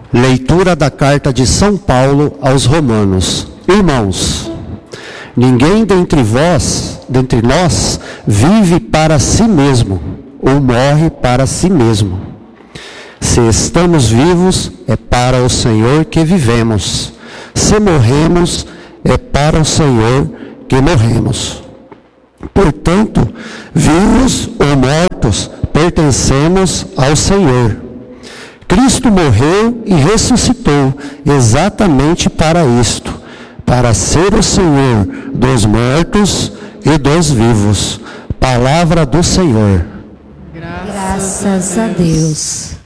Leitura da carta de São Paulo aos Romanos. Irmãos, ninguém dentre nós, vive para si mesmo, ou morre para si mesmo. Se estamos vivos, é para o Senhor que vivemos. Se morremos, é para o Senhor que morremos. Portanto, vivos ou mortos, pertencemos ao Senhor. Cristo morreu e ressuscitou exatamente para isto, para ser o Senhor dos mortos e dos vivos. Palavra do Senhor. Graças a Deus.